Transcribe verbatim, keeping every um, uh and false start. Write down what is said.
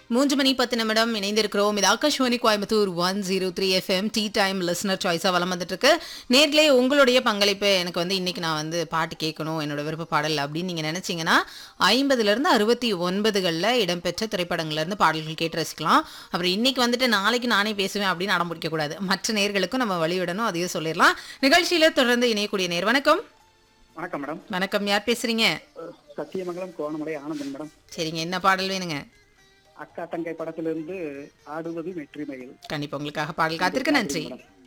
மூன்று மணி பத்து நிமிடம் இணைந்திருக்கிறோம். இது Akashvani Coimbatore one zero three FM tea time listener சாய்ஸா வலம் வந்துட்டு இருக்கு. நேர்களே, உங்களுடைய பங்களிப்பு எனக்கு வந்து இன்னைக்கு நான் வந்து பாட்டு கேட்கணும், என்னோட விருப்ப பாடல் அப்படின்னு நீங்க நினைச்சீங்கன்னா ஐம்பதுல இருந்து அறுபத்தி ஒன்பதுகள்ல இடம்பெற்ற திரைப்படங்கள்ல இருந்து பாடல்கள் கேட்டு ரசிக்கலாம். அப்புறம் இன்னைக்கு வந்துட்டு நாளைக்கு நானே பேசுவேன் அப்படின்னு அடம் பிடிக்க கூடாது. மற்ற நேர்களுக்கும் நம்ம வழிவிடணும், அதையும் சொல்லிடலாம். நிகழ்ச்சியில தொடர்ந்து இணையக்கூடிய நேர். வணக்கம். வணக்கம் மேடம். வணக்கம். யார் பேசுறீங்க? சத்தியமங்கலம் கோணமலை ஆனந்தன் மேடம். சரிங்க, என்ன பாடல் வேணுங்க? அக்கா தங்கை படத்திலிருந்து ஆடுவது வெற்றி மயில். கண்டிப்பா உங்களுக்காக பாடல் காத்திருக்கு. நன்றி.